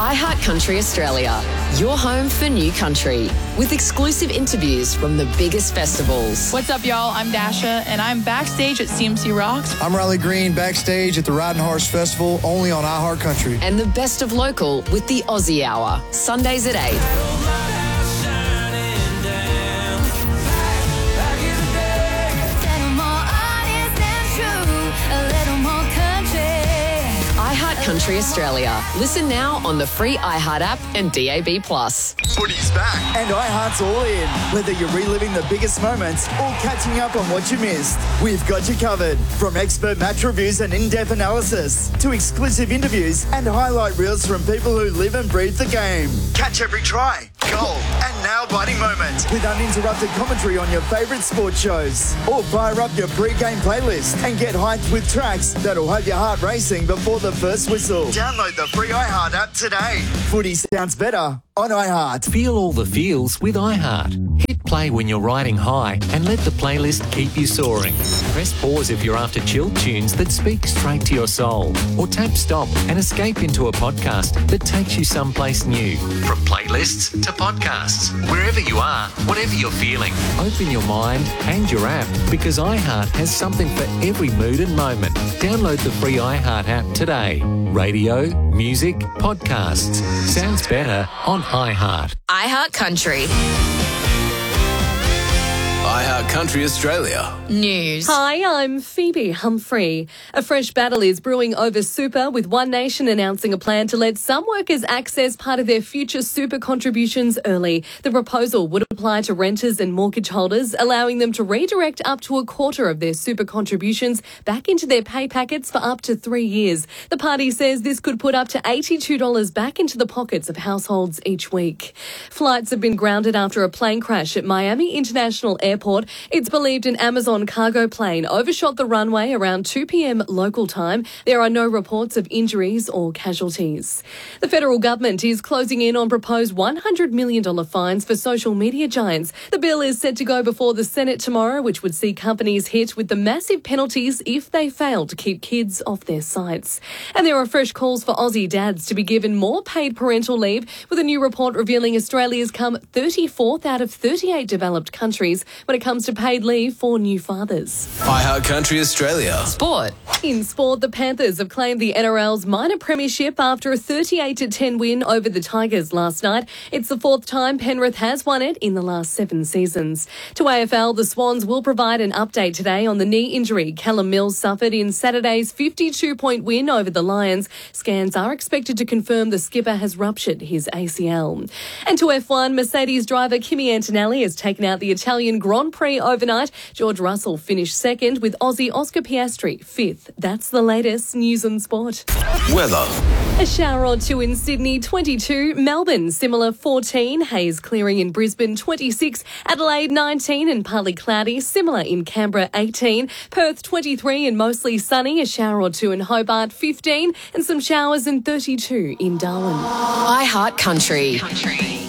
iHeart Country Australia, your home for new country, with exclusive interviews from the biggest festivals. What's up, y'all? I'm Dasha, and I'm backstage at CMC Rocks. I'm Riley Green, backstage at the Riding Horse Festival, only on iHeart Country. And the best of local with the Aussie Hour, Sundays at 8. iHeart Country Australia. Listen now on the free iHeart app and DAB+. Footy's back. And iHeart's all in. Whether you're reliving the biggest moments or catching up on what you missed, we've got you covered. From expert match reviews and in-depth analysis to exclusive interviews and highlight reels from people who live and breathe the game. Catch every try, goal and nail-biting moment with uninterrupted commentary on your favourite sports shows. Or fire up your pre-game playlist and get hyped with tracks that'll have your heart racing before the first whistle. Download the free iHeart app today. Footy sounds better on iHeart. Feel all the feels with iHeart. Hit play when you're riding high and let the playlist keep you soaring. Press pause if you're after chilled tunes that speak straight to your soul. Or tap stop and escape into a podcast that takes you someplace new. From playlists to podcasts, wherever you are, whatever you're feeling, open your mind and your app because iHeart has something for every mood and moment. Download the free iHeart app today. Radio, music, podcasts. Sounds better on iHeart. iHeart Country. iHeart Country Australia. News. Hi, I'm Phoebe Humphrey. A fresh battle is brewing over super, with One Nation announcing a plan to let some workers access part of their future super contributions early. The proposal would apply to renters and mortgage holders, allowing them to redirect up to a quarter of their super contributions back into their pay packets for up to 3 years. The party says this could put up to $82 back into the pockets of households each week. Flights have been grounded after a plane crash at Miami International Airport. It's believed an Amazon cargo plane overshot the runway around 2 p.m. local time. There are no reports of injuries or casualties. The federal government is closing in on proposed $100 million fines for social media giants. The bill is set to go before the Senate tomorrow, which would see companies hit with the massive penalties if they fail to keep kids off their sites. And there are fresh calls for Aussie dads to be given more paid parental leave, with a new report revealing Australia's come 34th out of 38 developed countries when it comes to paid leave for new fathers. iHeart Country Australia. Sport. In sport, the Panthers have claimed the NRL's minor premiership after a 38-10 win over the Tigers last night. It's the fourth time Penrith has won it in the last 7 seasons. To AFL, the Swans will provide an update today on the knee injury Callum Mills suffered in Saturday's 52-point win over the Lions. Scans are expected to confirm the skipper has ruptured his ACL. And to F1, Mercedes driver Kimi Antonelli has taken out the Italian Grand Prix overnight. George Russell finished second, with Aussie Oscar Piastri fifth. That's the latest news and sport. Weather. A shower or two in Sydney, 22. Melbourne, similar, 14. Haze clearing in Brisbane, 26. Adelaide, 19 and partly cloudy. Similar in Canberra, 18. Perth, 23 and mostly sunny. A shower or two in Hobart, 15. And some showers and 32 in Darwin. iHeart Country.